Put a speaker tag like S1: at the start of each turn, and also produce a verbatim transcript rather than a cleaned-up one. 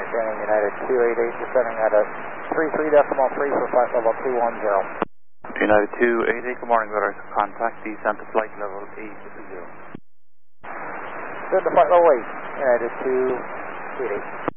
S1: understanding United two eight eight, descending at a three three decimal three for flight level two one zero.
S2: United two eight eight, good morning, radar contact, descent to flight level eight zero.
S1: Good to flight level eight, United two eight eight.